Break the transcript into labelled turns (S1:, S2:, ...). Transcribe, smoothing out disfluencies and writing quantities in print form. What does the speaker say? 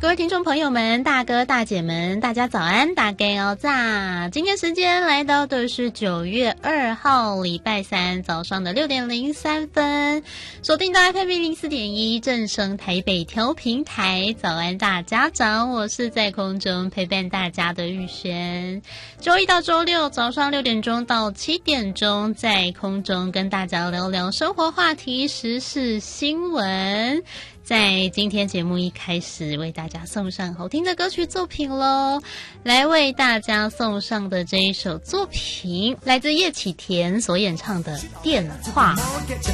S1: 各位听众朋友们，大哥大姐们，大家早安，大家好早！今天时间来到的是9月2号礼拜三早上的6点03分，锁定到 FM 104.1正声台北调频台，早安大家长，我是在空中陪伴大家的玉璇。周一到周六早上6点钟到7点钟，在空中跟大家聊聊生活话题、时事新闻。在今天节目一开始为大家送上好听的歌曲作品咯，来为大家送上的这一首作品来自叶启田所演唱的《电话》。